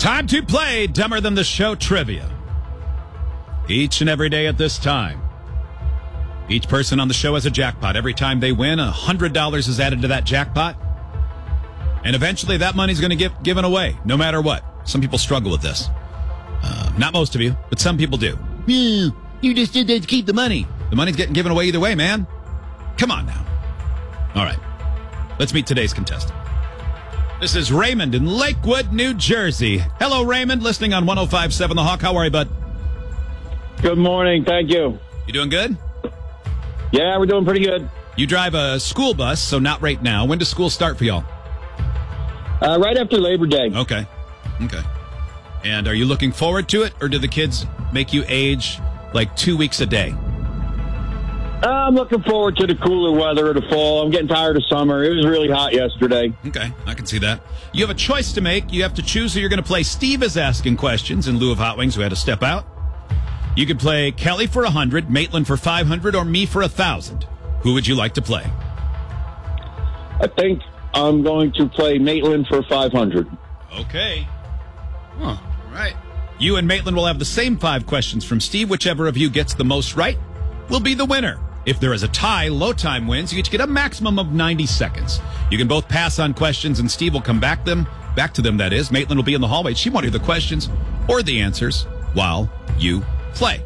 Time to play Dumber Than the Show trivia. Each and every day at this time, each person on the show has a jackpot. Every time they win, $100 is added to that jackpot. And eventually that money's going to get given away, no matter what. Some people struggle with this. Not most of you, but some people do. You just did that to keep the money. The money's getting given away either way, man. Come on now. All right. Let's meet today's contestant. This is Raymond in Lakewood, New Jersey. Hello, Raymond, listening on 105.7 The Hawk. How are you, bud? Good morning. Thank you. You doing good? Yeah, we're doing pretty good. You drive a school bus, so not right now. When does school start for y'all? Right after Labor Day. Okay. And are you looking forward to it, or do the kids make you age like 2 weeks a day? I'm looking forward to the cooler weather of the fall. I'm getting tired of summer. It was really hot yesterday. Okay, I can see that. You have a choice to make. You have to choose who you're going to play. Steve is asking questions in lieu of Hot Wings, who had to step out. You could play Kelly for 100, Maitland for 500, or me for 1,000. Who would you like to play? I think I'm going to play Maitland for 500. Okay. All right. You and Maitland will have the same 5 questions from Steve. Whichever of you gets the most right will be the winner. If there is a tie, low time wins. You each get a maximum of 90 seconds. You can both pass on questions, and Steve will come back to them, that is. Maitland will be in the hallway. She won't hear the questions or the answers while you play.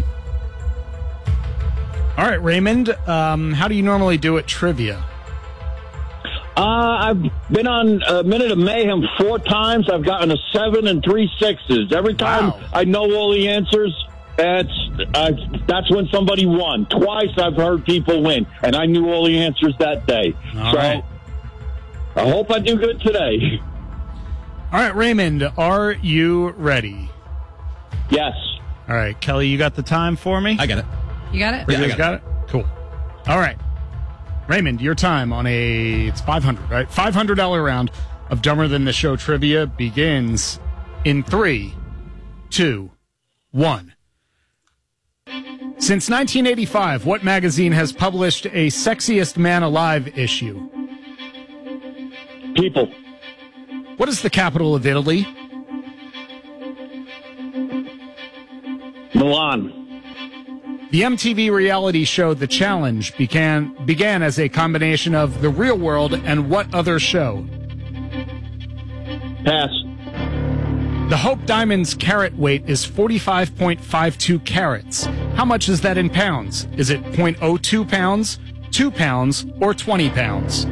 All right, Raymond, how do you normally do at trivia? I've been on a Minute of Mayhem 4 times. I've gotten a 7 and 3 6s. Every time I know all the answers, that's when somebody won. Twice I've heard people win, and I knew all the answers that day. All right. I hope I do good today. All right, Raymond, are you ready? Yes. All right, Kelly, you got the time for me? I got it. You got it? You got it? Cool. All right. Raymond, your time on it's 500, right? $500 round of Dumber Than the Show trivia begins in 3, 2, 1. Since 1985, what magazine has published a Sexiest Man Alive issue? People. What is the capital of Italy? Milan. The MTV reality show The Challenge began as a combination of The Real World and what other show? Pass. The Hope Diamond's carat weight is 45.52 carats. How much is that in pounds? Is it 0.02 pounds, 2 pounds, or 20 pounds?